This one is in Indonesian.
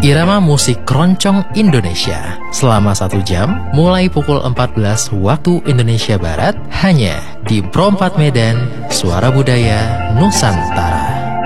Irama musik keroncong Indonesia selama 1 jam mulai pukul 14 waktu Indonesia Barat hanya di Pro 4 Medan, Suara Budaya Nusantara.